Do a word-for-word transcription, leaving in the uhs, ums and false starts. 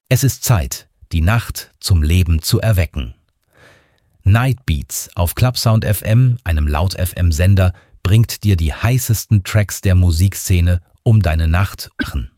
Es ist Zeit, die Nacht zum Leben zu erwecken. Night Beats auf Clubsound F M, einem Laut-F M-Sender, bringt dir die heißesten Tracks der Musikszene, um deine Nacht zu machen.